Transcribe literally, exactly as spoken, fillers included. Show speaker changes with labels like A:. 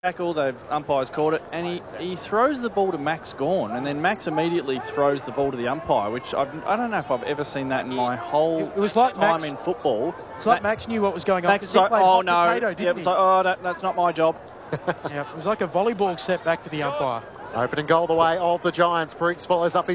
A: tackle, they've umpires called it, and he, he throws the ball to Max Gawn, and then Max immediately throws the ball to the umpire, which I've, I don't know if I've ever seen that in my whole
B: it, it was like
A: time
B: Max,
A: in football.
B: It's like Ma- Max knew what was going on.
A: Max was like, oh no,
B: potato, didn't
A: yeah, it was like, oh, that, that's not my job.
B: Yeah, it was like a volleyball set back to the umpire.
C: Opening goal the way of the Giants. Briggs follows up his